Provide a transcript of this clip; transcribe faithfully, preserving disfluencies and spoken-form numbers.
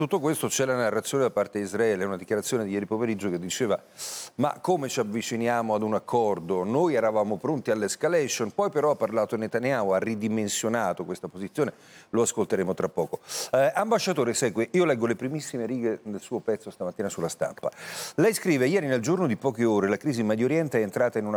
Tutto questo c'è la narrazione da parte di Israele, una dichiarazione di ieri pomeriggio che diceva ma come ci avviciniamo ad un accordo? Noi eravamo pronti all'escalation, poi però ha parlato Netanyahu, ha ridimensionato questa posizione, lo ascolteremo tra poco. Eh, ambasciatore Segue, io leggo le primissime righe del suo pezzo stamattina sulla Stampa. Lei scrive, ieri nel giorno di poche ore la crisi in Medio Oriente è entrata in una